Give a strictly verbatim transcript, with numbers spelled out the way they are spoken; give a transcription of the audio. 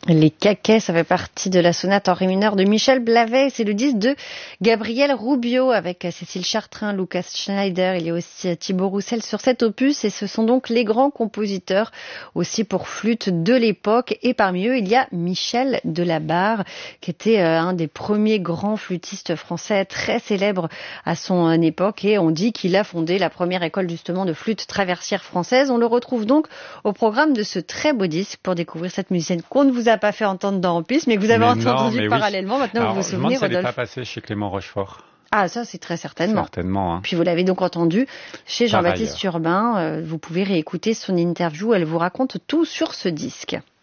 Les Caquets, ça fait partie de la sonate en ré mineur de Michel Blavet. C'est le disque de Gabriel Rubio avec Cécile Chartrain, Lucas Schneider. Il y a aussi Thibaut Roussel sur cet opus et ce sont donc les grands compositeurs aussi pour flûte de l'époque. Et parmi eux, il y a Michel Delabarre qui était un des premiers grands flûtistes français très célèbres à son époque et on dit qu'il a fondé la première école justement de flûte traversière française. On le retrouve donc au programme de ce très beau disque pour découvrir cette musicienne qu'on ne vous a pas fait entendre dans En Piste, mais que vous avez mais entendu non, parallèlement. Oui. Maintenant, alors, vous vous souvenez, Rodolphe. Ça n'est pas passé chez Clément Rochefort. Ah, ça, c'est très certainement. Certainement. Hein. Puis vous l'avez donc entendu chez Jean-Baptiste Urbain. Vous pouvez réécouter son interview. Elle vous raconte tout sur ce disque.